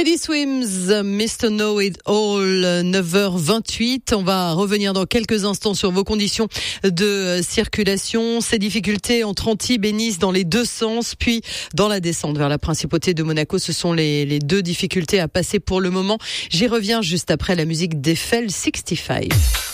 Teddy Swims, Mr. Know It All, 9h28. On va revenir dans quelques instants sur vos conditions de circulation. Ces difficultés entre Antibes et Nice dans les deux sens, puis dans la descente vers la principauté de Monaco. Ce sont les deux difficultés à passer pour le moment. J'y reviens juste après la musique d'Eiffel 65.